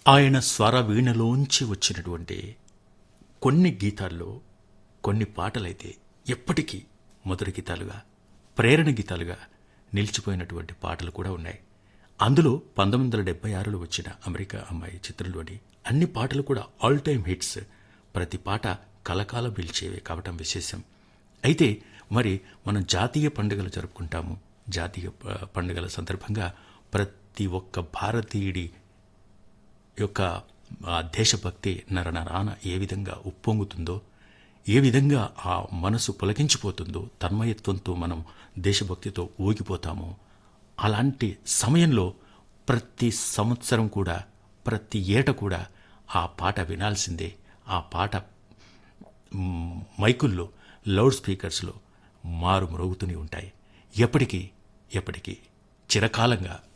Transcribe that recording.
ఆయన స్వర వీణలోంచి వచ్చినటువంటి కొన్ని గీతాల్లో కొన్ని పాటలైతే ఎప్పటికీ మధుర గీతాలుగా, ప్రేరణ గీతాలుగా నిలిచిపోయినటువంటి పాటలు కూడా ఉన్నాయి. అందులో 1976లో వచ్చిన అమెరికా అమ్మాయి చిత్రంలోని అన్ని పాటలు కూడా ఆల్ టైమ్ హిట్స్. ప్రతి పాట కలకాలం పిలిచేవే కావటం విశేషం. అయితే మరి మనం జాతీయ పండుగలు జరుపుకుంటాము. జాతీయ పండుగల సందర్భంగా ప్రతి ఒక్క భారతీయుడి యొక్క దేశభక్తి నరనరాన ఏ విధంగా ఉప్పొంగుతుందో, ఏ విధంగా ఆ మనసు పులకించిపోతుందో, తన్మయత్వంతో మనం దేశభక్తితో ఊగిపోతామో, అలాంటి సమయంలో ప్రతి సంవత్సరం కూడా, ప్రతి ఏట కూడా ఆ పాట వినాల్సిందే. ఆ పాట మైకుల్లో, లౌడ్ స్పీకర్స్లో మారు మ్రోగుతూనే ఉంటాయి. ఎప్పటికీ ఎప్పటికీ చిరకాలంగా